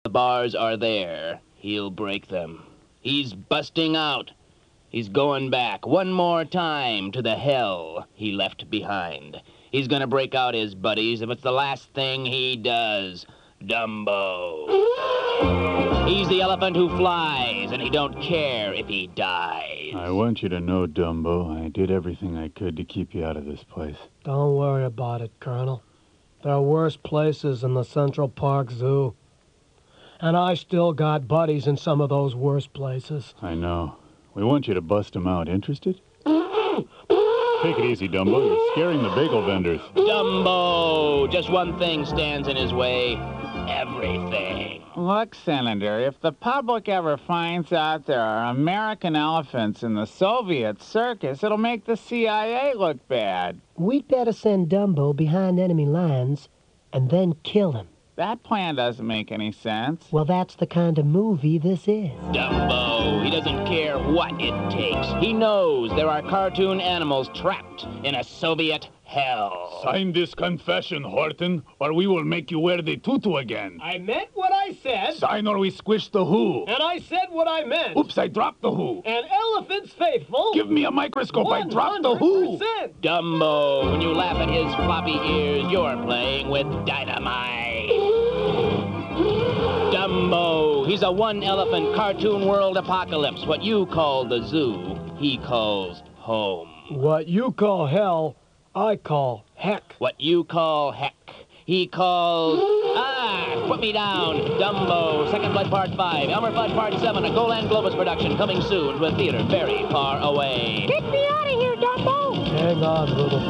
The bars are there. He'll break them. He's busting out. He's going back one more time to the hell he left behind. He's gonna break out his buddies if it's the last thing he does. Dumbo. He's the elephant who flies, and he don't care if he dies. I want you to know, Dumbo, I did everything I could to keep you out of this place. Don't worry about it, Colonel. There are worse places than the Central Park Zoo. And I still got buddies in some of those worse places. I know. We want you to bust them out. Interested? Take it easy, Dumbo. You're scaring the bagel vendors. Dumbo! Just one thing stands in his way. Everything. Look, Senator, if the public ever finds out there are American elephants in the Soviet circus, it'll make the CIA look bad. We'd better send Dumbo behind enemy lines and then kill him. That plan doesn't make any sense. Well, that's the kind of movie this is. Dumbo, he doesn't care what it takes. He knows there are cartoon animals trapped in a Soviet hell. Sign this confession, Horton, or we will make you wear the tutu again. I meant what I said. Sign or we squish the who. And I said what I meant. Oops, I dropped the who. And elephants faithful. Give me a microscope, I dropped the who. 100%. Dumbo, when you laugh at his floppy ears, you're playing with dynamite. Dumbo, he's a one-elephant cartoon world apocalypse. What you call the zoo, he calls home. What you call hell, I call heck. What you call heck, he calls... put me down. Dumbo, Second Blood Part 5, Elmer Fudd Part 7, a Golan Globus production coming soon to a theater very far away. Get me out of here, Dumbo! Hang on, little